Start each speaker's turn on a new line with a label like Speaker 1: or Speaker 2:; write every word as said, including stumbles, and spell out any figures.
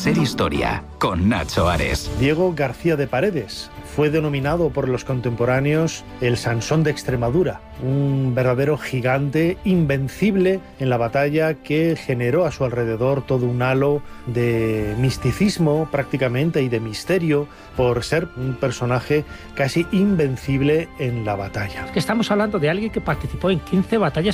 Speaker 1: Ser Historia, con Nacho Ares.
Speaker 2: Diego García de Paredes fue denominado por los contemporáneos el Sansón de Extremadura, un verdadero gigante invencible en la batalla que generó a su alrededor todo un halo de misticismo prácticamente y de misterio por ser un personaje casi invencible en la batalla.
Speaker 3: Estamos hablando de alguien que participó en quince batallas